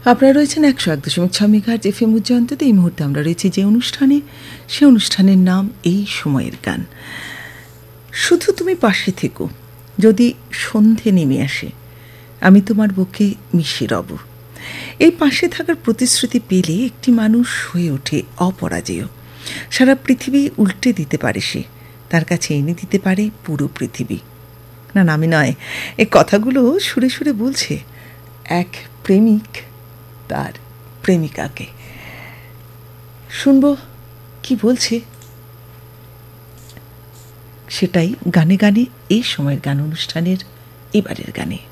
আপনারা রয়েছেন 101.6 megahertz FM উজ্জয়ন্ততে। এই মুহূর্তে আমরা রয়েছি যে অনুষ্ঠানে, সে অনুষ্ঠানের নাম এই সময়ের গান। শুধু তুমি পাশে থেকো, যদি সন্ধে নেমে আসে আমি তোমার বুকে মিশে রব। এই পাশে থাকার প্রতিশ্রুতি পেলে একটি মানুষ হয়ে ওঠে অপরাজেয়। সারা পৃথিবী উল্টে দিতে পারে সে, তার কাছে এনে দিতে পারে পুরো পৃথিবী। না, আমি নয়, এই কথাগুলো সুরে সুরে বলছে এক প্রেমিক তার প্রেমিকাকে। শুনব কি বলছে, সেটাই গানে গানে এই সময়ের গান অনুষ্ঠানের এবারের গানে।